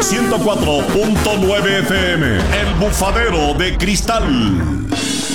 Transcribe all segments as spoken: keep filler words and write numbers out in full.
ciento cuatro punto nueve F M, El Bufadero de Cristal.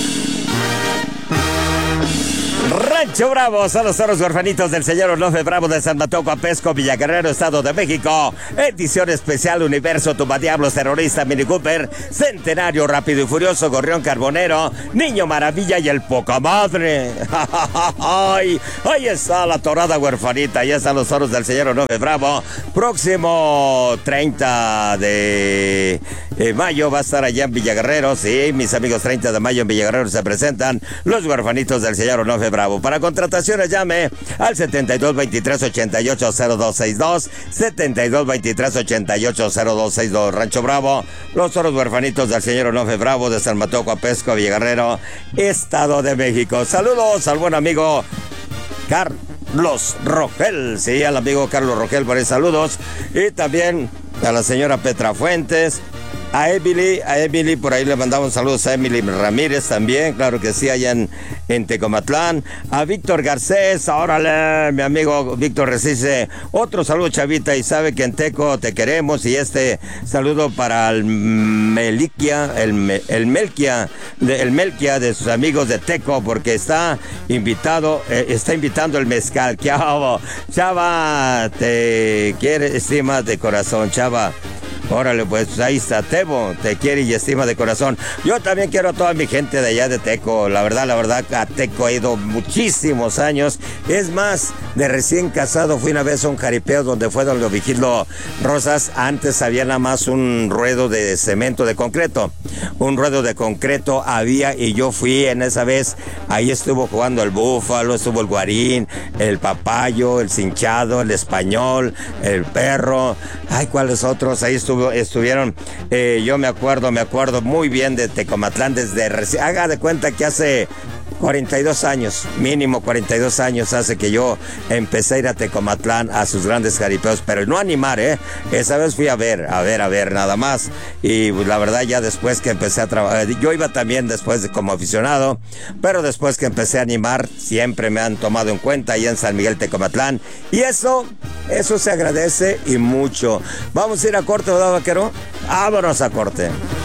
Rancho Bravo, son los toros huerfanitos del señor Onofre Bravo de San Mateo Coapesco, Villaguerrero, Estado de México. Edición especial Universo Tumbadiablos, Terrorista, Mini Cooper, Centenario, Rápido y Furioso, Gorrión Carbonero, Niño Maravilla y el Poca Madre. Ay, ahí está la torada huerfanita, ahí están los toros del señor Onofre Bravo. Próximo treinta de mayo va a estar allá en Villaguerrero. Sí, mis amigos, treinta de mayo en Villaguerrero se presentan los huerfanitos del señor Onofre Bravo. Para contrataciones llame al setenta y dos veintitrés ochenta y ocho cero dos sesenta y dos, setenta y dos veintitrés ochenta y ocho cero dos sesenta y dos. Rancho Bravo, los toros huerfanitos del señor Onofre Bravo de San Mateo Coapesco, Villaguerrero, Estado de México. Saludos al buen amigo Carlos Rogel, sí, al amigo Carlos Rogel por ahí, saludos. Y también a la señora Petra Fuentes, a Emily, a Emily, por ahí le mandamos saludos a Emily Ramírez también, claro que sí, allá en, en Tecomatlán. A Víctor Garcés, órale, mi amigo Víctor Garcés, otro saludo, chavita, y sabe que en Teco te queremos. Y este saludo para el Meliquia, el, el Melquia, el Melquia de sus amigos de Teco, porque está invitado, eh, está invitando el mezcal. Chava, Chava, te quiere, estima de corazón, Chava. Órale, pues ahí está, Tebo, te quiere y estima de corazón. Yo también quiero a toda mi gente de allá de Teco. La verdad, la verdad, a Teco he ido muchísimos años. Es más, de recién casado fui una vez a un jaripeo donde fue don Leovigildo Rosas. Antes había nada más un ruedo de cemento, de concreto. Un ruedo de concreto había y yo fui en esa vez. Ahí estuvo jugando el Búfalo, estuvo el Guarín, el Papayo, el Cinchado, el Español, el Perro. Ay, ¿cuáles otros? Ahí estuvo. Estuvieron, eh, yo me acuerdo, me acuerdo muy bien de Tecomatlán desde recién, haga de cuenta que hace cuarenta y dos años, mínimo cuarenta y dos años hace que yo empecé a ir a Tecomatlán a sus grandes jaripeos, pero no animar, ¿eh? Esa vez fui a ver, a ver, a ver, nada más. Y la verdad ya después que empecé a trabajar, yo iba también después de, como aficionado, pero después que empecé a animar, siempre me han tomado en cuenta ahí en San Miguel Tecomatlán. Y eso, eso se agradece y mucho. Vamos a ir a corte, ¿verdad, vaquero? Vámonos a corte.